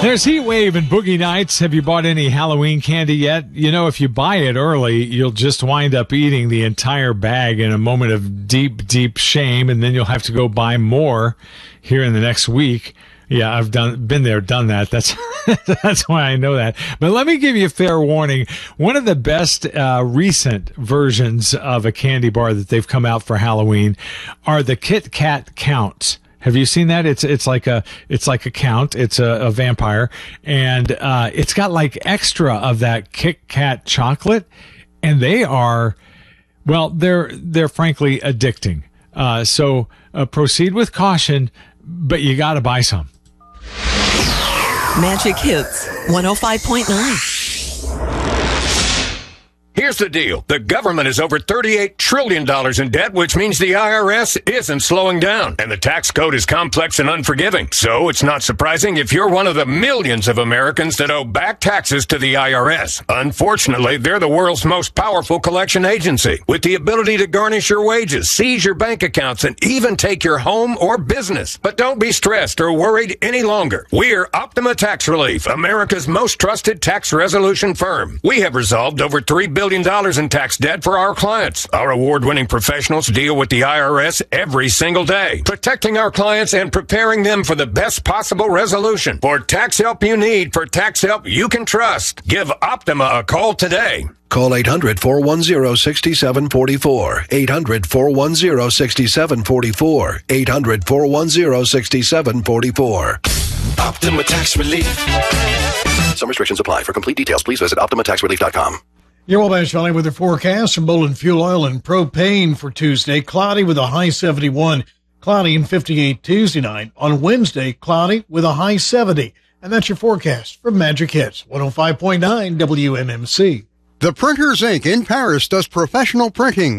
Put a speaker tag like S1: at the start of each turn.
S1: There's Heat Wave and Boogie Nights. Have you bought any Halloween candy yet? You know, if you buy it early, you'll just wind up eating the entire bag in a moment of deep, deep shame, and then you'll have to go buy more here in the next week. Yeah, I've been there, done that. That's why I know that. But let me give you a fair warning. One of the best recent versions of a candy bar that they've come out for Halloween are the Kit Kat Counts. Have you seen that? It's like a count. It's a vampire, and it's got like extra of that Kit Kat chocolate, and they are, well, they're frankly addicting. So proceed with caution, but you got to buy some.
S2: Magic Hits 105.9.
S3: Here's the deal. The government is over $38 trillion in debt, which means the IRS isn't slowing down. And the tax code is complex and unforgiving. So it's not surprising if you're one of the millions of Americans that owe back taxes to the IRS. Unfortunately, they're the world's most powerful collection agency, with the ability to garnish your wages, seize your bank accounts, and even take your home or business. But don't be stressed or worried any longer. We're Optima Tax Relief, America's most trusted tax resolution firm. We have resolved over $3 billion in tax debt for our clients. Our award-winning professionals deal with the IRS every single day, protecting our clients and preparing them for the best possible resolution. For tax help you need, for tax help you can trust, give Optima a call today.
S4: Call 800-410-6744. 800-410-6744. 800-410-6744.
S5: Optima Tax Relief.
S4: Some restrictions apply. For complete details, please visit OptimaTaxRelief.com.
S6: Your Wabash Valley weather forecast from Bolin Fuel Oil and Propane for Tuesday. Cloudy with a high 71. Cloudy and 58 Tuesday night. On Wednesday, cloudy with a high 70. And that's your forecast from Magic Hits 105.9 WMMC.
S7: The Printers Inc. in Paris does professional printing.